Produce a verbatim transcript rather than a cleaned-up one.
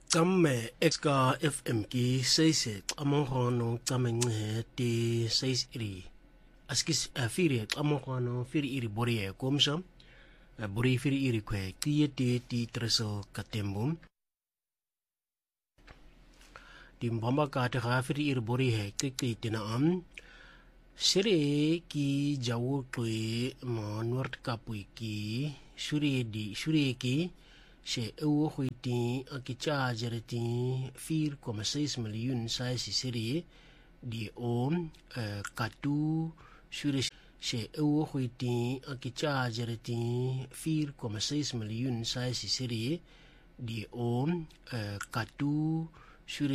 Tsamme exka F M ki seise amohono tsamenge ti seis iri askis afiri amohono firi iri borie komsa bori firi iri kwe tiye ti ti treso katembum timbamba ka te ga firi iri bori he kiki tina am sere ki jawo kwe mo nord kapui ki shuri di shuri ki she ewo huiti aki charger ti vier komma zes miljoen sai si serie di om uh, katu shure she ewo huiti aki charger ti vier komma zes miljoen sai si serie di om uh, katu shure